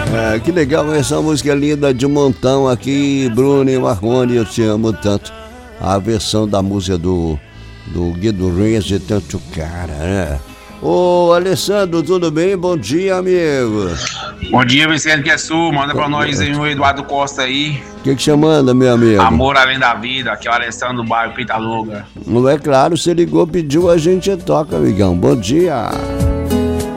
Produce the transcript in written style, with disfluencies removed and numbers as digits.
Que legal essa música linda de montão aqui, Bruno e Marrone, eu te amo tanto. A versão da música do Guido Reis de tanto cara, né? Ô Alessandro, tudo bem? Bom dia, amigo. Bom dia, Vicente, que é sul. Manda pra nós aí o Eduardo Costa aí. O que você manda, meu amigo? Amor além da vida, aqui é o Alessandro do bairro Pitaluga. Não é claro, você ligou, pediu, a gente toca, amigão. Bom dia.